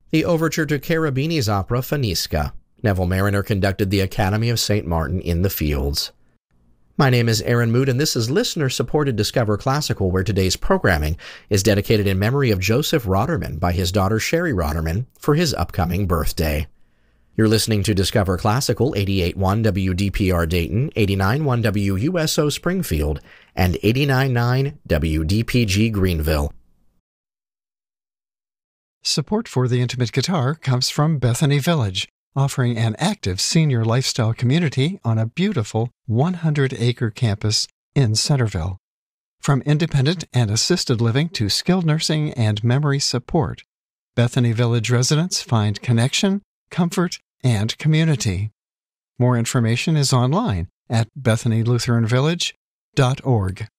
The overture to Cherubini's opera Faniska. Neville Marriner conducted the Academy of St. Martin in the Fields. My name is Aaron Mood, and this is listener-supported Discover Classical, where today's programming is dedicated in memory of Joseph Roderman by his daughter Sherry Roderman for his upcoming birthday. You're listening to Discover Classical, 88.1 WDPR Dayton, 89.1 WUSO Springfield, and 89.9 WDPG Greenville. Support for the Intimate Guitar comes from Bethany Village, offering an active senior lifestyle community on a beautiful 100-acre campus in Centerville. From independent and assisted living to skilled nursing and memory support, Bethany Village residents find connection, comfort, and community. More information is online at BethanyLutheranVillage.org.